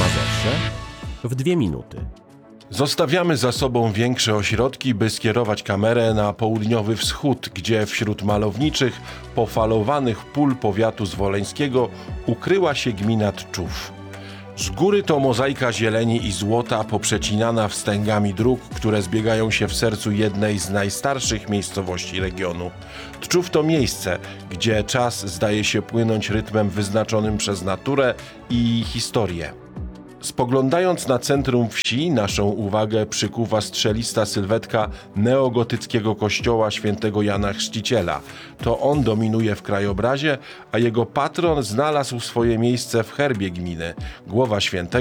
Mazowsze w 2 minuty. Zostawiamy za sobą większe ośrodki, by skierować kamerę na południowy wschód, gdzie wśród malowniczych, pofalowanych pól powiatu zwoleńskiego ukryła się gmina Tczów. Z góry to mozaika zieleni i złota poprzecinana wstęgami dróg, które zbiegają się w sercu jednej z najstarszych miejscowości regionu. Tczów to miejsce, gdzie czas zdaje się płynąć rytmem wyznaczonym przez naturę i historię. Spoglądając na centrum wsi, naszą uwagę przykuwa strzelista sylwetka neogotyckiego kościoła świętego Jana Chrzciciela. To on dominuje w krajobrazie, a jego patron znalazł swoje miejsce w herbie gminy. Głowa świętego